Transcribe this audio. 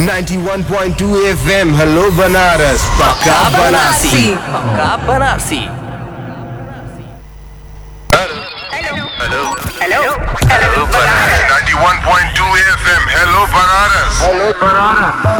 91.2 FM hello Banaras पक्का बनारसी पक्का Banarasi. Hello hello hello 91.2 FM hello Banaras.